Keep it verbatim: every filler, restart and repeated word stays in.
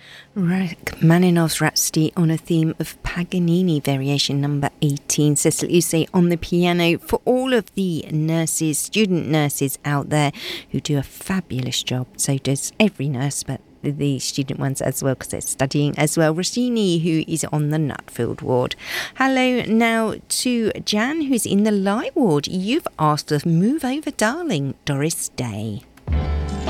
Rachmaninoff's Rhapsody on a theme of Paganini, variation number eighteen. Cecil Usse on the piano, for all of the nurses, student nurses out there who do a fabulous job. So does every nurse, but the student ones as well, because they're studying as well. Rossini, who is on the Nutfield ward. Hello now to Jan, who's in the Light ward. You've asked us, move over, darling, Doris Day.